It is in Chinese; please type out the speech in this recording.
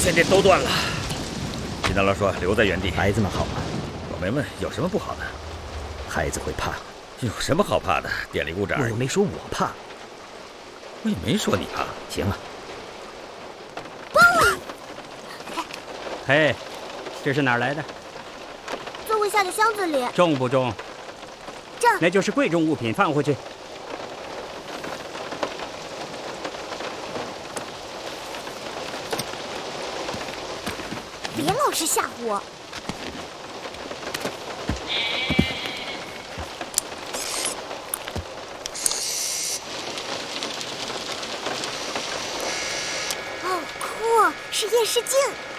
线电都断了。金大佬说留在原地。 孩子们好吗？ 我没问有什么不好的。 孩子会怕。 有什么好怕的？电力故障。 我又没说我怕。 我也没说你怕。 行了。 帮我。 嘿，这是哪儿来的？ 座位下的箱子里。 重不重？ 这儿。 那就是贵重物品，放回去。 别老是吓唬我。哦，酷，是夜视镜。